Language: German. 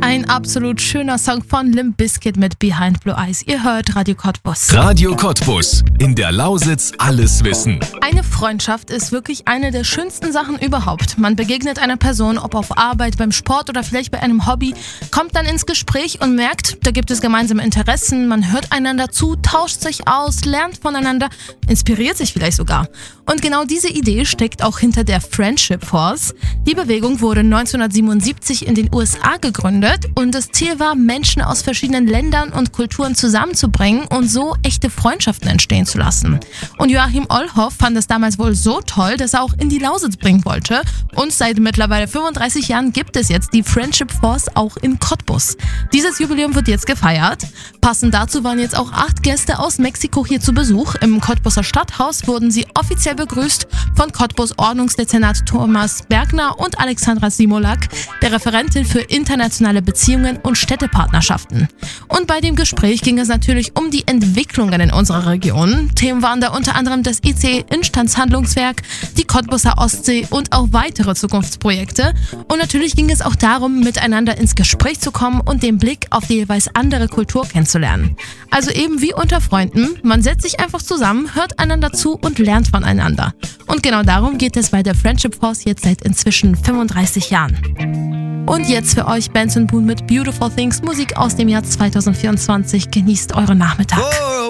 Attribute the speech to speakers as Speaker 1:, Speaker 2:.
Speaker 1: Ein absolut schöner Song von Limp Bizkit mit Behind Blue Eyes. Ihr hört Radio Cottbus.
Speaker 2: Radio Cottbus. In der Lausitz alles wissen.
Speaker 1: Eine Freundschaft ist wirklich eine der schönsten Sachen überhaupt. Man begegnet einer Person, ob auf Arbeit, beim Sport oder vielleicht bei einem Hobby, kommt dann ins Gespräch und merkt, da gibt es gemeinsame Interessen, man hört einander zu, tauscht sich aus, lernt voneinander, inspiriert sich vielleicht sogar. Und genau diese Idee steckt auch hinter der Friendship Force. Die Bewegung wurde 1977 in den USA gegründet und das Ziel war, Menschen aus verschiedenen Ländern und Kulturen zusammenzubringen und so echte Freundschaften entstehen zu lassen. Und Joachim Ollhoff fand es damals wohl so toll, dass er auch in die Lausitz bringen wollte. Und seit mittlerweile 35 Jahren gibt es jetzt die Friendship Force auch in Cottbus. Dieses Jubiläum wird jetzt gefeiert. Passend dazu waren jetzt auch 8 Gäste aus Mexiko hier zu Besuch. Im Cottbuser Stadthaus wurden sie offiziell begrüßt von Cottbus Ordnungsdezernat Thomas Bergner und Alexandra Simolak, der Referentin für internationale Beziehungen und Städtepartnerschaften. Und bei dem Gespräch ging es natürlich um die Entwicklungen in unserer Region. Themen waren da unter anderem das ICE-Instandshandlungswerk, die Cottbuser Ostsee und auch weitere Zukunftsprojekte. Und natürlich ging es auch darum, miteinander ins Gespräch zu kommen und den Blick auf die jeweils andere Kultur kennenzulernen. Also eben wie unter Freunden, man setzt sich einfach zusammen, hört einander zu und lernt voneinander. Und genau darum geht es bei der Friendship Force jetzt seit inzwischen 35 Jahren. Und jetzt für euch Benson Boone mit Beautiful Things, Musik aus dem Jahr 2024. Genießt euren Nachmittag.